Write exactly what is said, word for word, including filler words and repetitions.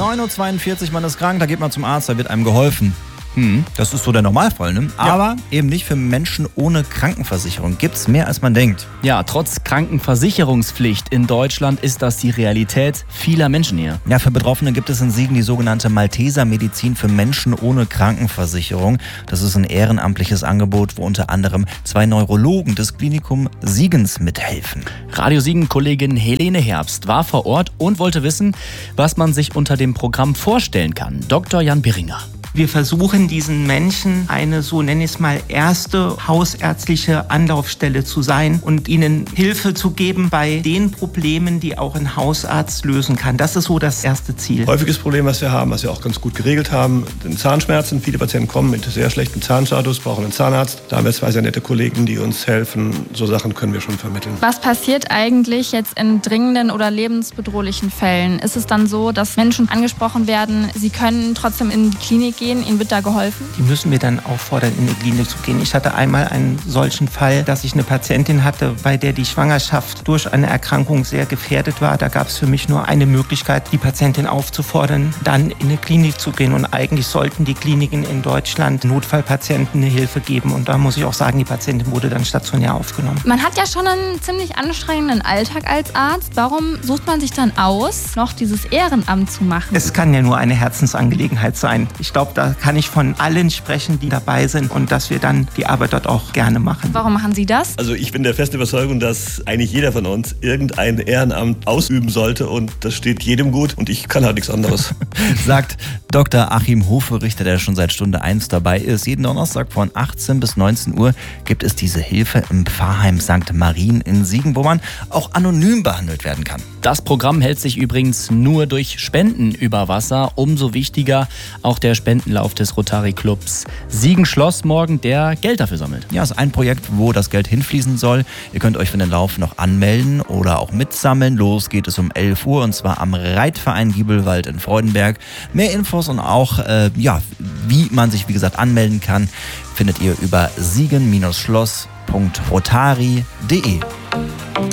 neun Uhr zweiundvierzig, man ist krank, da geht man zum Arzt, da wird einem geholfen. Hm, das ist so der Normalfall, ne? Aber ja. eben nicht für Menschen ohne Krankenversicherung. Gibt's mehr, als man denkt. Ja, trotz Krankenversicherungspflicht in Deutschland ist das die Realität vieler Menschen hier. Ja, für Betroffene gibt es in Siegen die sogenannte Malteser Medizin für Menschen ohne Krankenversicherung. Das ist ein ehrenamtliches Angebot, wo unter anderem zwei Neurologen des Klinikum Siegens mithelfen. Radio Siegen-Kollegin Helene Herbst war vor Ort und wollte wissen, was man sich unter dem Programm vorstellen kann. Doktor Jan Beringer. Wir versuchen diesen Menschen eine, so nenne ich es mal, erste hausärztliche Anlaufstelle zu sein und ihnen Hilfe zu geben bei den Problemen, die auch ein Hausarzt lösen kann. Das ist so das erste Ziel. Häufiges Problem, was wir haben, was wir auch ganz gut geregelt haben, sind Zahnschmerzen. Viele Patienten kommen mit sehr schlechtem Zahnstatus, brauchen einen Zahnarzt. Da haben wir zwei sehr nette Kollegen, die uns helfen. So Sachen können wir schon vermitteln. Was passiert eigentlich jetzt in dringenden oder lebensbedrohlichen Fällen? Ist es dann so, dass Menschen angesprochen werden, sie können trotzdem in die Klinik gehen, ihnen wird da geholfen? Die müssen wir dann auffordern, in die Klinik zu gehen. Ich hatte einmal einen solchen Fall, dass ich eine Patientin hatte, bei der die Schwangerschaft durch eine Erkrankung sehr gefährdet war. Da gab es für mich nur eine Möglichkeit, die Patientin aufzufordern, dann in eine Klinik zu gehen. Und eigentlich sollten die Kliniken in Deutschland Notfallpatienten eine Hilfe geben. Und da muss ich auch sagen, die Patientin wurde dann stationär aufgenommen. Man hat ja schon einen ziemlich anstrengenden Alltag als Arzt. Warum sucht man sich dann aus, noch dieses Ehrenamt zu machen? Es kann ja nur eine Herzensangelegenheit sein. Ich glaube, da kann ich von allen sprechen, die dabei sind und dass wir dann die Arbeit dort auch gerne machen. Warum machen Sie das? Also ich bin der festen Überzeugung, dass eigentlich jeder von uns irgendein Ehrenamt ausüben sollte und das steht jedem gut und ich kann halt nichts anderes. Sagt Doktor Achim Hoferichter, der schon seit Stunde eins dabei ist. Jeden Donnerstag von achtzehn bis neunzehn Uhr gibt es diese Hilfe im Pfarrheim Sankt Marien in Siegen, wo man auch anonym behandelt werden kann. Das Programm hält sich übrigens nur durch Spenden über Wasser. Umso wichtiger auch der Spendenlauf des Rotary Clubs Siegen-Schloss morgen, der Geld dafür sammelt. Ja, ist ein Projekt, wo das Geld hinfließen soll. Ihr könnt euch für den Lauf noch anmelden oder auch mitsammeln. Los geht es um elf Uhr und zwar am Reitverein Giebelwald in Freudenberg. Mehr Infos und auch, äh, ja, wie man sich, wie gesagt, anmelden kann, findet ihr über siegen Schloss punkt rotary punkt de.